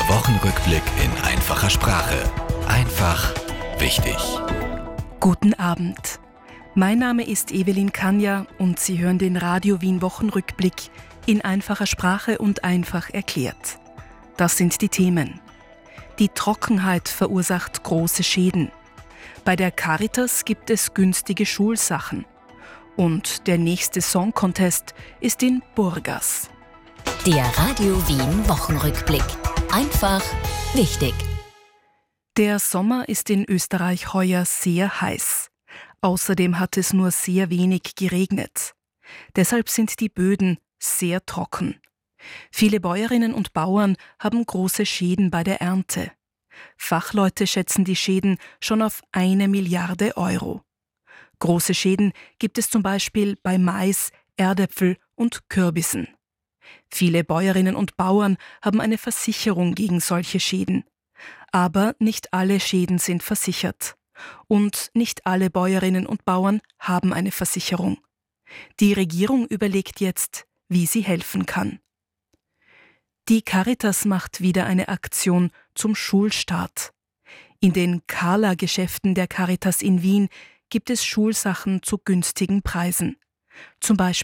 Der Wochenrückblick in einfacher Sprache. Einfach wichtig. Guten Abend. Mein Name ist Evelyn Kanja und Sie hören den Radio Wien Wochenrückblick in einfacher Sprache und einfach erklärt. Das sind die Themen. Die Trockenheit verursacht große Schäden. Bei der Caritas gibt es günstige Schulsachen. Und der nächste Song Contest ist in Burgas. Der Radio Wien Wochenrückblick. Einfach wichtig. Der Sommer ist in Österreich heuer sehr heiß. Außerdem hat es nur sehr wenig geregnet. Deshalb sind die Böden sehr trocken. Viele Bäuerinnen und Bauern haben große Schäden bei der Ernte. Fachleute schätzen die Schäden schon auf 1 Milliarde Euro. Große Schäden gibt es zum Beispiel bei Mais, Erdäpfel und Kürbissen. Viele Bäuerinnen und Bauern haben eine Versicherung gegen solche Schäden. Aber nicht alle Schäden sind versichert. Und nicht alle Bäuerinnen und Bauern haben eine Versicherung. Die Regierung überlegt jetzt, wie sie helfen kann. Die Caritas macht wieder eine Aktion zum Schulstart. In den Carla-Geschäften der Caritas in Wien gibt es Schulsachen zu günstigen Preisen. Zum Beispiel